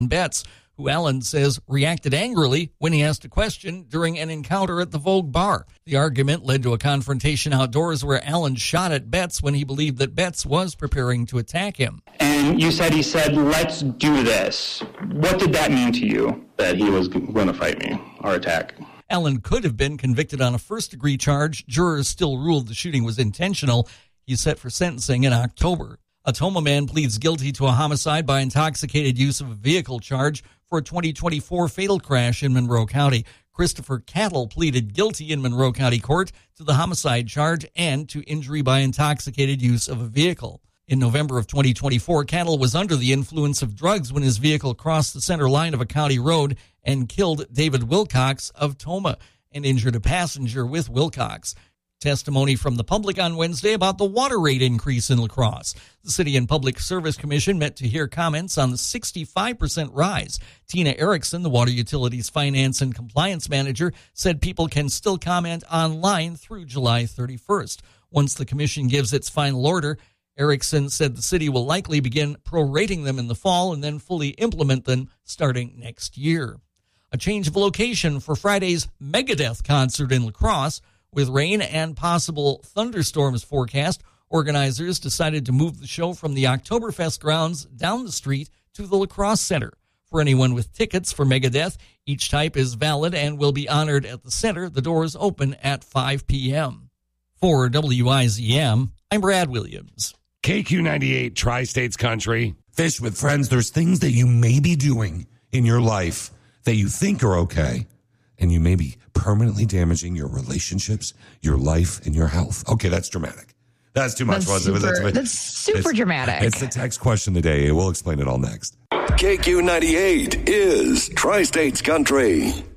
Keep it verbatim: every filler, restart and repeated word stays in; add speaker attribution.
Speaker 1: Betts, who Allen says reacted angrily when he asked a question during an encounter at the Vogue bar. The argument led to a confrontation outdoors where Allen shot at Betts when he believed that Betts was preparing to attack him.
Speaker 2: And you said he said, "Let's do this." What did that mean to you?
Speaker 3: That he was going to fight me or attack.
Speaker 1: Allen could have been convicted on a first-degree charge. Jurors still ruled the shooting was intentional. He's set for sentencing in October. A Toma man pleads guilty to a homicide by intoxicated use of a vehicle charge for a twenty twenty-four fatal crash in Monroe County. Christopher Cattle pleaded guilty in Monroe County Court to the homicide charge and to injury by intoxicated use of a vehicle. In November of twenty twenty-four, Cattle was under the influence of drugs when his vehicle crossed the center line of a county road and killed David Wilcox of Toma and injured a passenger with Wilcox. Testimony from the public on Wednesday about the water rate increase in La Crosse. The City and Public Service Commission met to hear comments on the sixty-five percent rise. Tina Erickson, the Water Utilities Finance and Compliance Manager, said people can still comment online through July thirty-first. Once the commission gives its final order, Erickson said the city will likely begin prorating them in the fall and then fully implement them starting next year. A change of location for Friday's Megadeth concert in La Crosse. With rain and possible thunderstorms forecast, organizers decided to move the show from the Oktoberfest grounds down the street to the La Crosse Center. For anyone with tickets for Megadeth, each type is valid and will be honored at the center. The doors open at five p.m. For W I Z M, I'm Brad Williams.
Speaker 4: K Q ninety-eight, Tri-States Country.
Speaker 5: Fish with friends. There's things that you may be doing in your life that you think are okay, and you may be permanently damaging your relationships, your life, and your health. Okay, that's dramatic. That's too much,
Speaker 6: that's
Speaker 5: wasn't
Speaker 6: super,
Speaker 5: it? That's,
Speaker 6: that's super
Speaker 5: it's,
Speaker 6: dramatic.
Speaker 5: It's the text question of the day. We'll explain it all next.
Speaker 7: K Q ninety-eight is Tri-States Country.